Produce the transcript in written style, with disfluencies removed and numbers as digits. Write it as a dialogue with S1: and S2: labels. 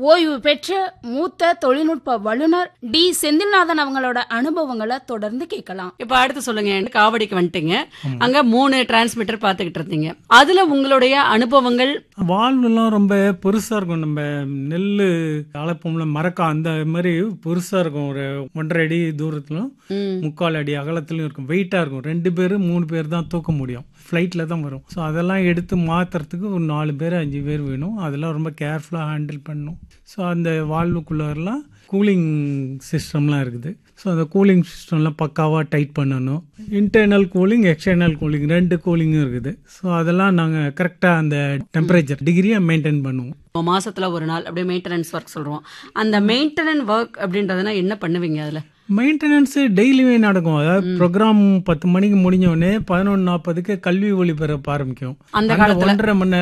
S1: ஓய்வு பெற்ற மூத்த தொழில்நுட்ப வல்லுநர் டி செந்தில்நாதன் அவங்களோட அனுபவங்களை தொடர்ந்து கேட்கலாம்.
S2: இப்ப அடுத்து சொல்லுங்க, காவடிக்கு வந்துட்டீங்க, அங்க 3 டிரான்ஸ்மிட்டர் பாத்துக்கிட்டு இருந்தீங்க, அதுல உங்களுடைய அனுபவங்கள்.
S3: வால்வெல்லாம் ரொம்ப பெருசா இருக்கும். நம்ம நெல்லு அளப்போம்ல மரக்கா அந்த மாதிரி பெருசா இருக்கும். ஒரு 1.5 அடி தூரத்திலும் 3/4 அடி அகலத்திலும் இருக்கும். வெயிட்டா இருக்கும். 2 பேர் 3 பேர் தான் தூக்க முடியும். ஃப்ளைட்டில் தான் வரும். ஸோ அதெல்லாம் எடுத்து மாற்றுறதுக்கு ஒரு 4 பேர் 5 பேர் வேணும். அதெல்லாம் ரொம்ப கேர்ஃபுல்லாக ஹேண்டில் பண்ணணும். ஸோ அந்த வால்வுக்குள்ளெல்லாம் கூலிங் சிஸ்டம்லாம் இருக்குது. ஸோ அந்த கூலிங் சிஸ்டம்லாம் பக்காவாக டைட் பண்ணணும். இன்டர்னல் கூலிங், எக்ஸ்டர்னல் கூலிங் 2 கூலிங்கும் இருக்குது. ஸோ அதெல்லாம் நாங்கள் கரெக்டாக அந்த டெம்பரேச்சர் டிகிரியை மெயின்டைன் பண்ணுவோம்.
S2: மாசத்துல ஒரு நாள் அப்படியே மெயின்டெனன்ஸ் ஒர்க் சொல்றோம். அந்த மெயின்டெனன்ஸ் ஒர்க் அப்படின்றதுனா என்ன பண்ணுவீங்க? அதுல
S3: மெயின்டெனன்ஸு டெய்லியுமே நடக்கும். அதாவது ப்ரோக்ராம் 10 மணிக்கு முடிஞ்ச உடனே 11:40க்கு கல்வி ஒளிபரப்ப ஆரம்பிக்கும்.
S2: அந்த காலத்துல
S3: 1.5 மணி நேரம்